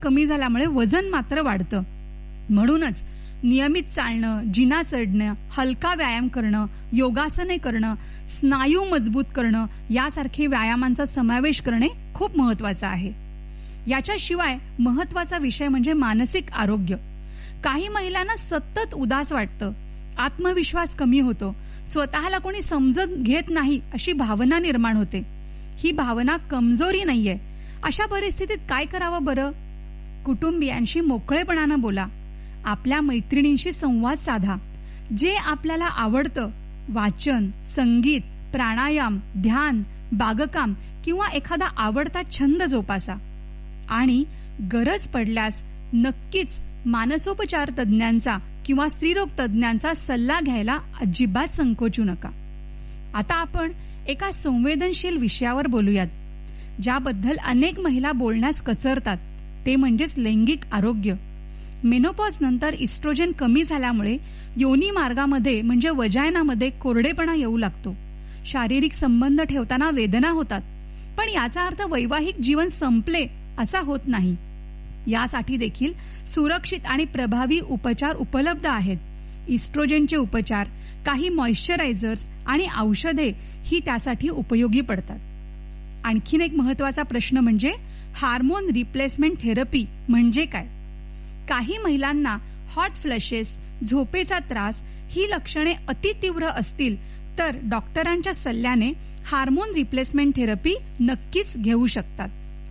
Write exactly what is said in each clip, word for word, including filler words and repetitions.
कमी झाल्यामुळे वजन मात्र वाढतं. म्हणूनच नियमित चालणं, जिना चढणं, हलका व्यायाम करणं, योगासने करणं, स्नायू मजबूत करणं यासारखे व्यायामांचा समावेश करणे खूप महत्वाचं आहे. याच्याशिवाय महत्वाचा विषय म्हणजे मानसिक आरोग्य. काही महिलांना सतत उदास वाटतं, आत्मविश्वास कमी होतो, स्वतःला कोणी समजत घेत नाही अशी भावना निर्माण होते. ही भावना कमजोरी नाहीये. अशा परिस्थितीत काय करावं बरं? कुटुंबियांशी मोकळेपणानं बोला. आपल्या मैत्रिणींशी संवाद साधा. जे आपल्याला आवडतं, वाचन, संगीत, प्राणायाम, ध्यान, बागकाम किंवा एखादा आवडता छंद जोपासा. आणि गरज पडल्यास नक्कीच मानसोपचार तज्ञांचा किंवा स्त्रीरोग तज्ञांचा सल्ला घ्यायला अजिबात संकोचू नका. आता आपण एका संवेदनशील विषयावर बोलूयात, ज्याबद्दल अनेक महिला बोलण्यास कचरतात. ते म्हणजेच लैंगिक आरोग्य. मेनोपॉज नंतर इस्ट्रोजन कमी झाल्यामुळे योनी मार्गामध्ये म्हणजे वजायनामध्ये कोरडेपणा येऊ लागतो. शारीरिक संबंध ठेवताना वेदना होतात. पण याचा अर्थ वैवाहिक जीवन संपले असा होत नाही. यासाठी देखील सुरक्षित आणि प्रभावी उपचार उपलब्ध आहेत. इस्ट्रोजनचे उपचार, काही मॉइश्चरायझर्स आणि औषधे ही त्यासाठी उपयोगी पडतात. आणखीन एक महत्वाचा प्रश्न म्हणजे हार्मोन रिप्लेसमेंट थेरपी म्हणजे काय? काही महिलांना हॉट फ्लशेस, झोपेचा त्रास ही लक्षणे अतितीव्र असतील तर डॉक्टरांच्या सल्ल्याने हार्मोन रिप्लेसमेंट थेरपी नक्कीच घेऊ शकतात.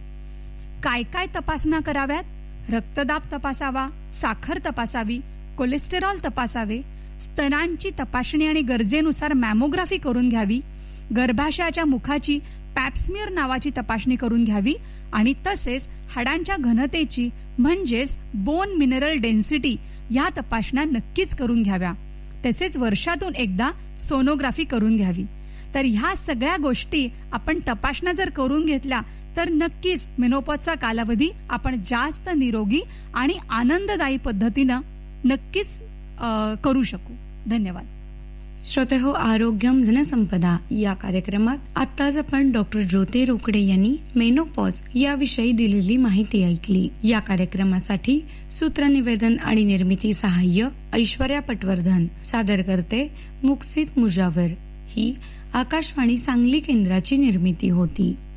काय काय तपासण्या कराव्यात? रक्तदाब तपासावा, साखर तपासावी, कोलेस्टेरॉल तपासावे, स्तनांची तपासणी आणि गरजेनुसार मॅमोग्राफी करून घ्यावी, गर्भाशयाच्या मुखाची पॅप्समियर नावाची तपासणी करून घ्यावी आणि तसेच हाडांच्या घनतेची म्हणजेच बोन मिनरल डेन्सिटी या तपासण्या नक्कीच करून घ्याव्या. तसेच वर्षातून एकदा सोनोग्राफी करून घ्यावी. तर ह्या सगळ्या गोष्टी आपण तपासण्या जर करून घेतल्या तर नक्कीच मेनोपॉजचा कालावधी आपण जास्त निरोगी आणि आनंददायी पद्धतीनं नक्कीच करू शकू. धन्यवाद. श्रोतेहो, आरोग्यम धनसंपदा या कार्यक्रमात आताच आपण डॉक्टर ज्योती रोकडे यांनी मेनोपॉज याविषयी दिलेली माहिती ऐकली. या कार्यक्रमासाठी सूत्रनिवेदन आणि निर्मिती सहाय्य ऐश्वर्या पटवर्धन. सादर करते मुक्सित मुजावर. ही आकाशवाणी सांगली केंद्राची निर्मिती होती.